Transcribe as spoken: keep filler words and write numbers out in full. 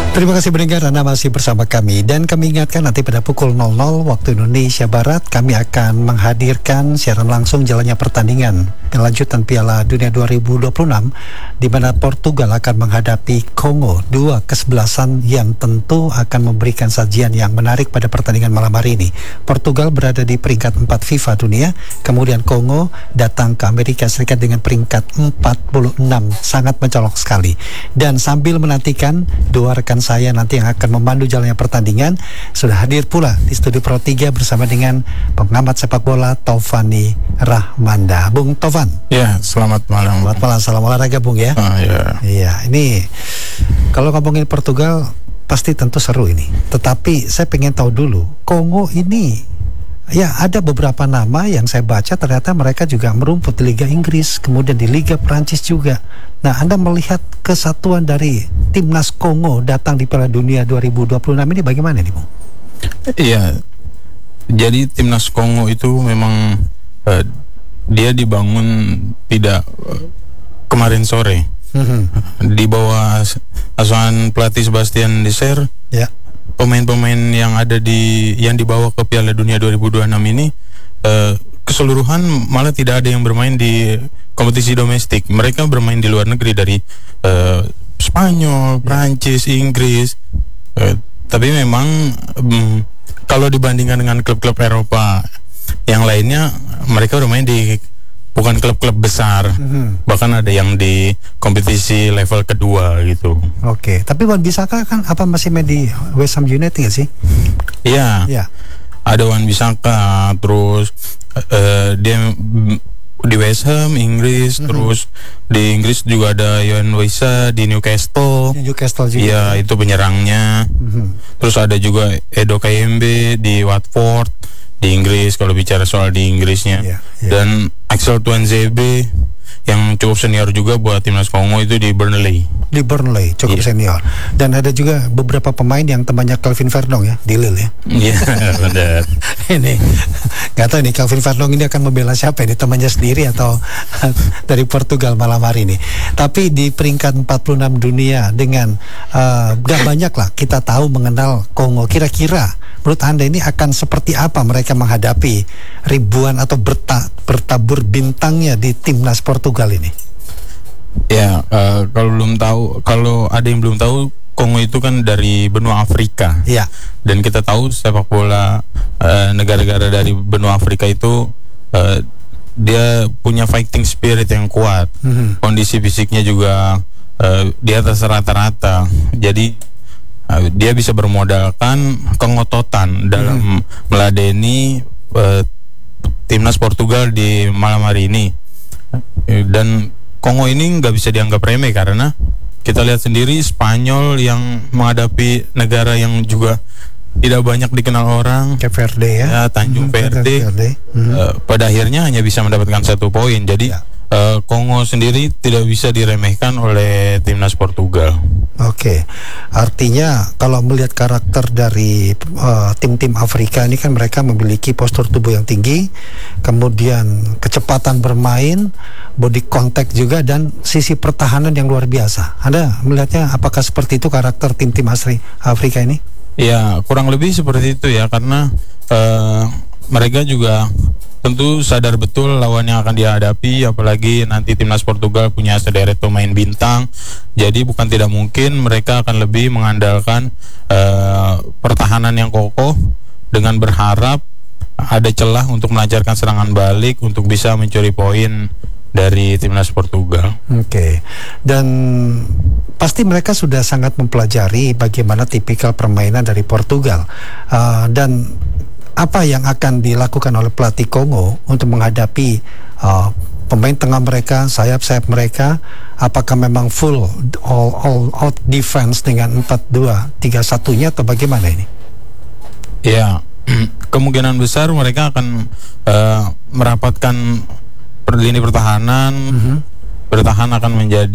Terima kasih pendengar, Anda masih bersama kami. Dan kami ingatkan nanti pada pukul nol nol waktu Indonesia Barat kami akan menghadirkan siaran langsung jalannya pertandingan lanjutan Piala Dunia dua ribu dua puluh enam di mana Portugal akan menghadapi Kongo. Dua kesebelasan yang tentu akan memberikan sajian yang menarik pada pertandingan malam hari ini. Portugal berada di peringkat empat FIFA dunia, kemudian Kongo datang ke Amerika Serikat dengan peringkat empat puluh enam, sangat mencolok sekali. Dan sambil menantikan dua rekan saya nanti yang akan memandu jalannya pertandingan sudah hadir pula di studio Pro tiga bersama dengan pengamat sepak bola Taufani Rahmanda. Bung Taufan. Ya, selamat malam. Selamat malam, salam olahraga Bung ya. Ah, ya. Iya, ini kalau ngomongin Portugal pasti tentu seru ini. Tetapi saya pengen tahu dulu, Kongo ini ya ada beberapa nama yang saya baca ternyata mereka juga merumput di Liga Inggris, kemudian di Liga Prancis juga. Nah, Anda melihat kesatuan dari timnas Kongo datang di Piala Dunia dua ribu dua puluh enam ini bagaimana nih, Bung? Iya. Jadi timnas Kongo itu memang uh, dia dibangun tidak uh, kemarin sore. Mm-hmm. Di bawah asuhan pelatih Sebastian Desailly. Ya. Pemain-pemain yang ada di yang dibawa ke Piala Dunia dua ribu dua puluh enam ini uh, keseluruhan malah tidak ada yang bermain di kompetisi domestik. Mereka bermain di luar negeri dari uh, Spanyol, Prancis, Inggris. Uh, tapi memang um, kalau dibandingkan dengan klub-klub Eropa yang lainnya, mereka bermain di bukan klub-klub besar, mm-hmm. bahkan ada yang di kompetisi level kedua gitu. Oke, tapi Wan Bissaka kan apa masih main di West Ham United nggak sih? Iya, ya. Ada Wan Bissaka, terus uh, dia di West Ham Inggris, mm-hmm. terus di Inggris juga ada Yohan Wissa di Newcastle. Di Newcastle juga. Iya, itu penyerangnya. Mm-hmm. Terus ada juga Edo Kayembe di Watford di Inggris, kalau bicara soal di Inggrisnya. Yeah, yeah. Dan Axel Tuanzebe yang cukup senior juga buat timnas Kongo itu di Burnley. Di Burnley cukup yeah. senior. Dan ada juga beberapa pemain yang temannya Calvin Verdong ya di Lille ya. Iya, yeah, benar. Ini nggak tahu nih Calvin Verdong ini akan membela siapa ini, temannya sendiri atau dari Portugal malam hari ini. Tapi di peringkat empat puluh enam dunia dengan uh, gak banyak lah kita tahu mengenal Kongo. Kira-kira menurut Anda ini akan seperti apa mereka menghadapi ribuan atau berta, bertabur bintangnya di timnas Portugal ini? Ya, uh, kalau belum tahu, kalau ada yang belum tahu, Kongo itu kan dari benua Afrika. Ya. Dan kita tahu sepak bola uh, negara-negara dari benua Afrika itu uh, dia punya fighting spirit yang kuat. Mm-hmm. Kondisi fisiknya juga uh, di atas rata-rata. Jadi Uh, dia bisa bermodalkan kengototan dalam hmm. meladeni uh, timnas Portugal di malam hari ini. Uh, dan Kongo ini nggak bisa dianggap remeh karena kita lihat sendiri Spanyol yang menghadapi negara yang juga tidak banyak dikenal orang, Cape Verde ya, ya Tanjung hmm, Verde, Verde. Hmm. Uh, pada akhirnya hanya bisa mendapatkan satu poin. Jadi ya. Uh, Kongo sendiri tidak bisa diremehkan oleh timnas Portugal. Oke, artinya kalau melihat karakter dari uh, tim-tim Afrika ini kan mereka memiliki postur tubuh yang tinggi, kemudian kecepatan bermain, body contact juga, dan sisi pertahanan yang luar biasa. Anda melihatnya apakah seperti itu karakter tim-tim asli Afrika ini? Ya, kurang lebih seperti itu ya, karena uh, mereka juga tentu sadar betul lawan yang akan dihadapi, apalagi nanti timnas Portugal punya sederet pemain bintang. Jadi bukan tidak mungkin mereka akan lebih mengandalkan uh, pertahanan yang kokoh dengan berharap ada celah untuk melancarkan serangan balik untuk bisa mencuri poin dari timnas Portugal. Oke, okay. Dan pasti mereka sudah sangat mempelajari bagaimana tipikal permainan dari Portugal, uh, dan apa yang akan dilakukan oleh pelatih Kongo untuk menghadapi uh, pemain tengah mereka, sayap-sayap mereka. Apakah memang full all, all out defense dengan empat dua tiga satu-nya atau bagaimana ini? Ya, kemungkinan besar mereka akan uh, merapatkan lini pertahanan. Mm-hmm. Bertahan akan menjadi